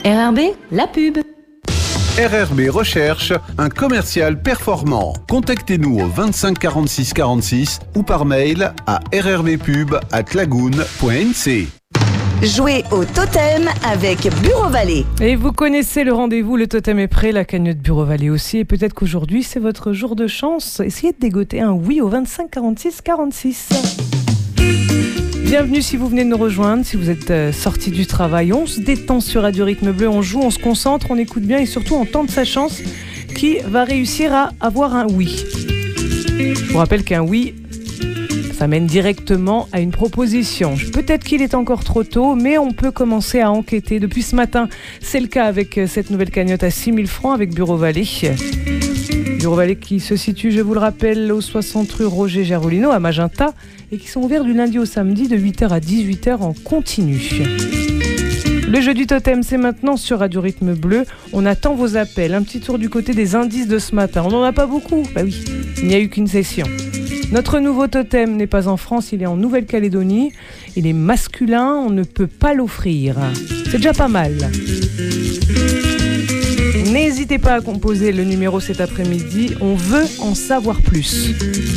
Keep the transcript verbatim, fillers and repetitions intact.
R R B, la pub. R R B recherche un commercial performant. Contactez-nous au vingt-cinq quarante-six quarante-six ou par mail à rrbpub arobase lagoon point n c. Jouez au totem avec Bureau Vallée. Et vous connaissez le rendez-vous, le totem est prêt, la cagnotte Bureau Vallée aussi. Et peut-être qu'aujourd'hui, c'est votre jour de chance. Essayez de dégoter un oui au vingt-cinq quarante-six quarante-six. Bienvenue si vous venez de nous rejoindre, si vous êtes euh, sorti du travail. On se détend sur Radio Rythme Bleu, on joue, on se concentre, on écoute bien et surtout on tente sa chance. Qui va réussir à avoir un oui? Je vous rappelle qu'un oui, ça mène directement à une proposition. Peut-être qu'il est encore trop tôt, mais on peut commencer à enquêter. Depuis ce matin, c'est le cas avec cette nouvelle cagnotte à six mille francs avec Bureau Vallée. Bureau Vallée qui se situe, je vous le rappelle, au soixante rue Roger Gerolino à Magenta et qui sont ouverts du lundi au samedi de huit heures à dix-huit heures en continu. Le jeu du totem, c'est maintenant sur Radio Rythme Bleu. On attend vos appels. Un petit tour du côté des indices de ce matin. On n'en a pas beaucoup. Bah oui, il n'y a eu qu'une session. Notre nouveau totem n'est pas en France, il est en Nouvelle-Calédonie. Il est masculin, on ne peut pas l'offrir. C'est déjà pas mal. N'hésitez pas à composer le numéro cet après-midi. On veut en savoir plus.